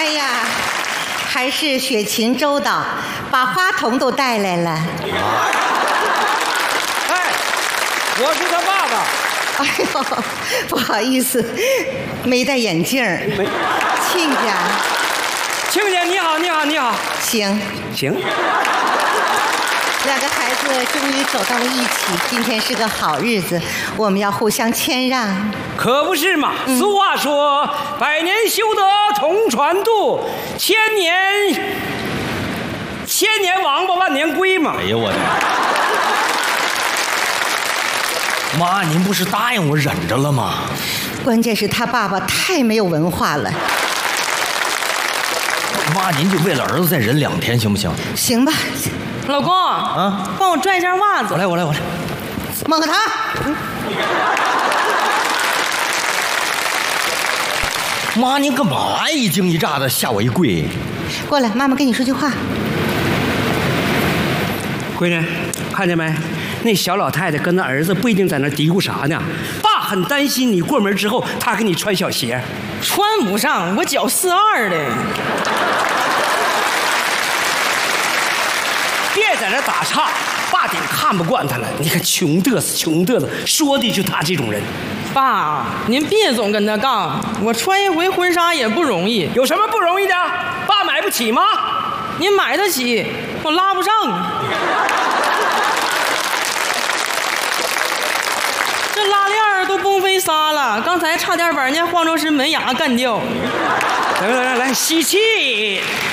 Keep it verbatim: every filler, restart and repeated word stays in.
天呀，还是雪晴周到，把花童都带来了。 哎，我是他爸爸。 哎呦，不好意思，没戴眼镜儿。 没， 亲家， 亲家你好，你好，你好。 行行， 两个孩子终于走到了一起，今天是个好日子，我们要互相谦让。 可不是嘛！嗯、俗话说，百年修得同船渡，千年千年王八万年龟嘛。 哎呦我的妈！您不是答应我忍着了吗？ 关键是他爸爸太没有文化了。 妈，您就为了儿子再忍两天行不行？ 行吧。 老公啊，帮我拽一下袜子。 我来，我来，我来。 猛他！嗯、 妈，您干嘛一惊一乍的吓我一跪？ 过来，妈妈跟你说句话。 闺女，看见没？那小老太太跟那儿子不一定在那嘀咕啥呢。爸很担心你过门之后，他给你穿小鞋， 穿不上，我脚四二的。 别在那打岔，爸顶看不惯他了。你看穷嘚瑟，穷嘚瑟，说的就他这种人。 爸，您别总跟他杠，我穿一回婚纱也不容易。 有什么不容易的？爸买不起吗？ 您买得起，我拉不上啊。这拉链都崩飞仨了，刚才差点把人家化妆师门牙干掉。 来来来来，吸气。